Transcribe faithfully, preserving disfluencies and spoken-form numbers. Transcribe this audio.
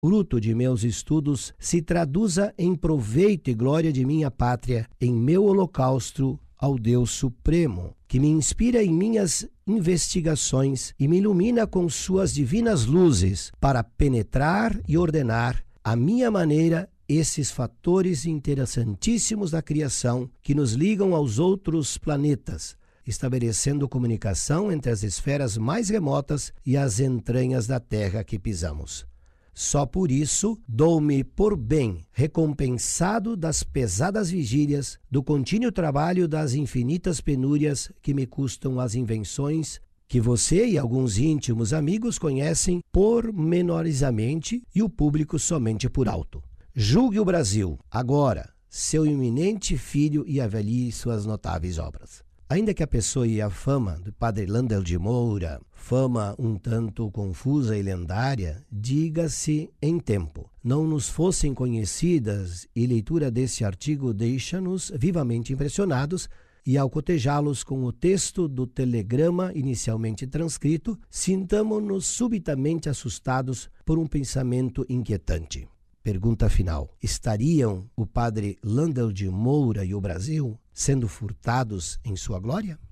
fruto de meus estudos, se traduza em proveito e glória de minha pátria, em meu holocausto ao Deus Supremo, que me inspira em minhas investigações e me ilumina com suas divinas luzes para penetrar e ordenar à minha maneira esses fatores interessantíssimos da criação que nos ligam aos outros planetas, estabelecendo comunicação entre as esferas mais remotas e as entranhas da terra que pisamos. Só por isso dou-me por bem recompensado das pesadas vigílias, do contínuo trabalho, das infinitas penúrias que me custam as invenções que você e alguns íntimos amigos conhecem pormenorizamente e o público somente por alto. Julgue o Brasil, agora, seu iminente filho, e avalie suas notáveis obras. Ainda que a pessoa e a fama do padre Landel de Moura, fama um tanto confusa e lendária, diga-se em tempo, não nos fossem conhecidas, e leitura desse artigo deixa-nos vivamente impressionados, e ao cotejá-los com o texto do telegrama inicialmente transcrito, sintamo-nos subitamente assustados por um pensamento inquietante. Pergunta final: estariam o padre Landel de Moura e o Brasil sendo furtados em sua glória?